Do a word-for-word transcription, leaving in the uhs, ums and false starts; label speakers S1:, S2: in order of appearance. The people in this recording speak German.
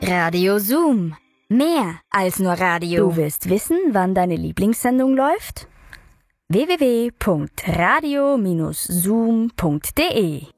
S1: Radio Zoom. Mehr als nur Radio.
S2: Du willst wissen, wann deine Lieblingssendung läuft? w w w punkt radio Bindestrich zoom punkt de